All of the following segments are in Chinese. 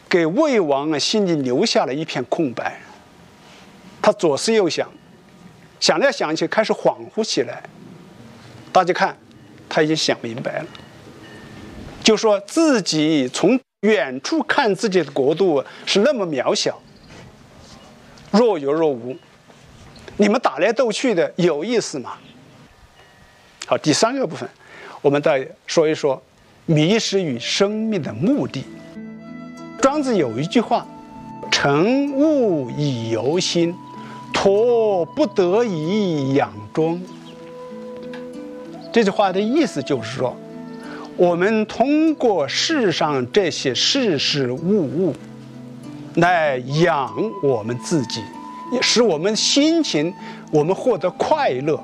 给魏王心里留下了一片空白。他左思右想，想来想去，开始恍惚起来。大家看，他已经想明白了，就说自己从远处看自己的国度是那么渺小，若有若无，你们打来斗去的有意思吗？好，第三个部分，我们再说一说迷失与生命的目的。庄子有一句话：“乘物以游心，托不得已养庄。”这句话的意思就是说，我们通过世上这些事事物来养我们自己，也使我们心情我们获得快乐，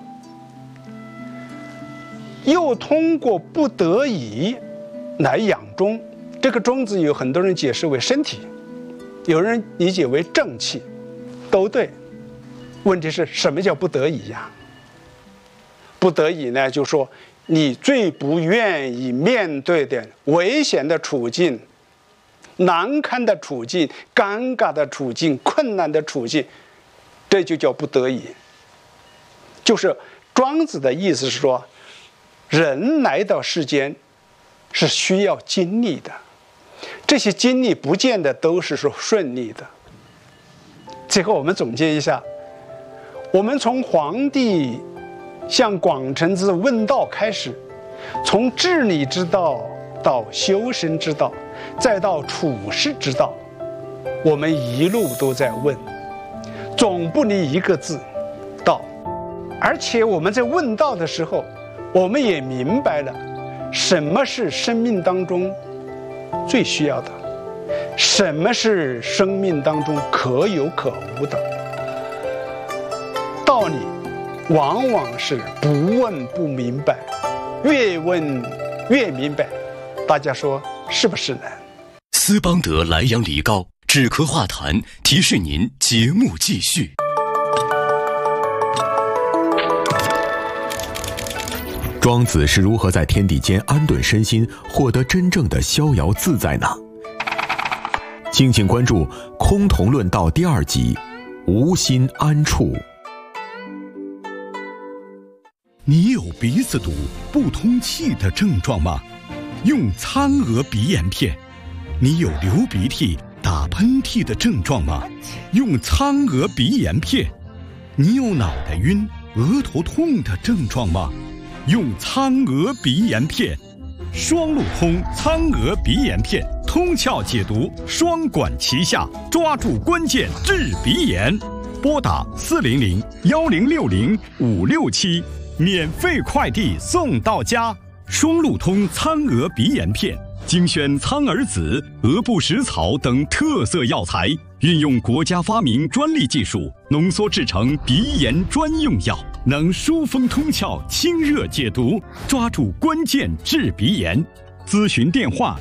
又通过不得已来养中。这个中字有很多人解释为身体，有人理解为正气，都对。问题是什么叫不得已呀？不得已呢，就说你最不愿意面对的危险的处境、难堪的处境、尴尬的处境、困难的处境，这就叫不得已。就是庄子的意思是说，人来到世间是需要经历的，这些经历不见得都是说顺利的。最后我们总结一下，我们从黄帝向广成子问道开始，从治理之道到修身之道，再到处世之道，我们一路都在问，总不离一个字：道。而且我们在问道的时候，我们也明白了什么是生命当中最需要的，什么是生命当中可有可无的。道理往往是不问不明白，越问越明白。大家说是不是呢？ 斯邦德莱阳梨膏止咳化痰，提示您节目继续。 庄子是如何在天地间安顿身心，获得真正的逍遥自在呢？敬请关注《空同论道》第2集，无心安处。 你有鼻子堵、不通气的症状吗？用苍娥鼻炎片。你有流鼻涕、打喷嚏的症状吗？用苍娥鼻炎片。你有脑袋晕、额头痛的症状吗？用苍娥鼻炎片。双路通苍娥鼻炎片，通窍解毒，双管齐下，抓住关键治鼻炎。拨打400-1060-567，免费快递送到家。双路通苍娥鼻炎片，精选苍耳子、鹅不食草等特色药材，运用国家发明专利技术，浓缩制成鼻炎专用药，能疏风通窍、清热解毒，抓住关键治鼻炎。咨询电话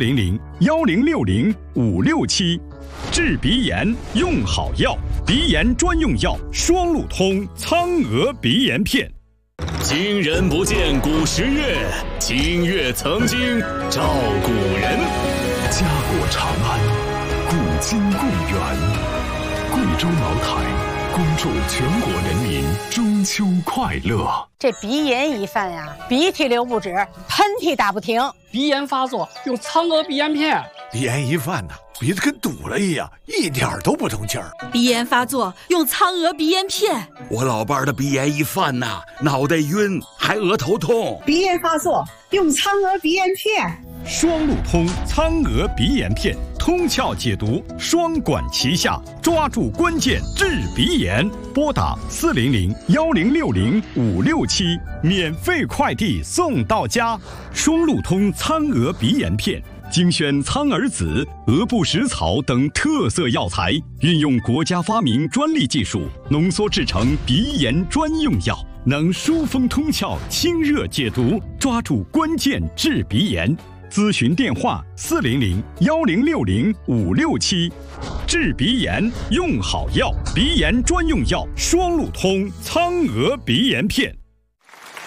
400-1060-567。治鼻炎用好药，鼻炎专用药双路通苍娥鼻炎片。 今人不见古时月，今月曾经照古人。 家国长安，古今贵园。贵州茅台恭祝全国人民中秋快乐。 这鼻炎一犯呀，鼻涕流不止，喷嚏打不停。 鼻炎发作用苍娥鼻炎片。 鼻炎一犯呐，鼻子跟堵了一样，一点都不通气儿。 鼻炎发作用苍娥鼻炎片。 我老伴儿的鼻炎一犯呐，脑袋晕，还额头痛。 鼻炎发作用苍娥鼻炎片。 双路通苍娥鼻炎片，通窍解毒，双管齐下，抓住关键治鼻炎。拨打400-1060-567，免费快递送到家。双路通苍娥鼻炎片，精选苍耳子、鹅不食草等特色药材，运用国家发明专利技术，浓缩制成鼻炎专用药，能疏风通窍、清热解毒，抓住关键治鼻炎。咨询电话400-1060-567。治鼻炎用好药，鼻炎专用药双路通苍娥鼻炎片。